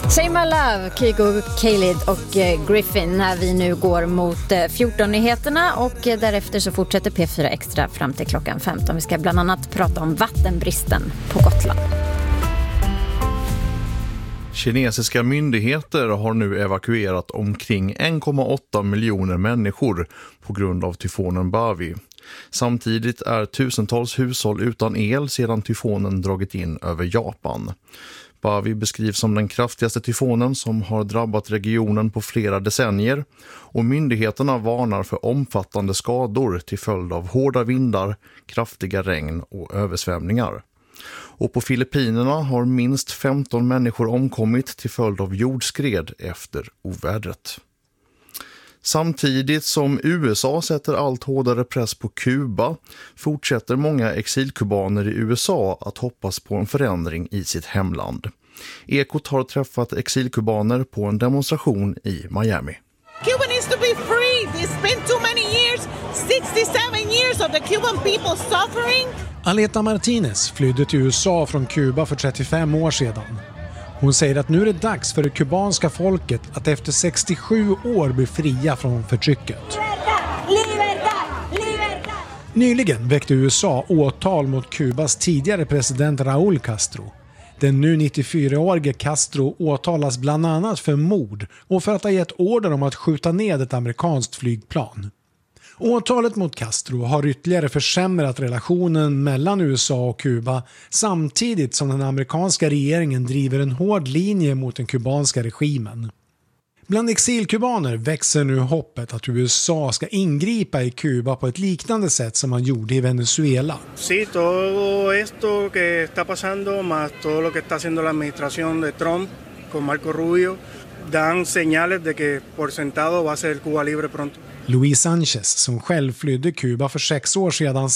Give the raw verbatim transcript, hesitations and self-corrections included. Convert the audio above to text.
Say My Love, Kygo, Khalid och Griffin när vi nu går mot fjorton-nyheterna och därefter så fortsätter P fyra Extra fram till klockan femton. Vi ska bland annat prata om vattenbristen på Gotland. Kinesiska myndigheter har nu evakuerat omkring en komma åtta miljoner människor på grund av tyfonen Bavi. Samtidigt är tusentals hushåll utan el sedan tyfonen dragit in över Japan. Bavi beskrivs som den kraftigaste tyfonen som har drabbat regionen på flera decennier och myndigheterna varnar för omfattande skador till följd av hårda vindar, kraftiga regn och översvämningar. Och på Filippinerna har minst femton människor omkommit till följd av jordskred efter ovädret. Samtidigt som U S A sätter allt hårdare press på Kuba fortsätter många exilkubaner i U S A att hoppas på en förändring i sitt hemland. Ekot har träffat exilkubaner på en demonstration i Miami. Cuba needs to be free. It's been too many years, sixty-seven years of the Cuban people suffering. Aleta Martinez flydde till U S A från Kuba för trettiofem år sedan. Hon säger att nu är det dags för det kubanska folket att efter sextiosju år bli fria från förtrycket. Libertad, libertad, libertad. Nyligen väckte U S A åtal mot Kubas tidigare president Raúl Castro. Den nu nittiofyraårige Castro åtalas bland annat för mord och för att ha gett order om att skjuta ned ett amerikanskt flygplan. Åtalet mot Castro har ytterligare försämrat relationen mellan U S A och Kuba samtidigt som den amerikanska regeringen driver en hård linje mot den kubanska regimen. Bland exilkubaner växer nu hoppet att U S A ska ingripa i Kuba på ett liknande sätt som man gjorde i Venezuela. Sí, todo esto que está pasando más todo lo que está haciendo la administración de Trump con Marco Rubio dan señales de que por sentado va a ser Cuba libre pronto. Luis Sánchez, som själv flydde Kuba för sex år sedan,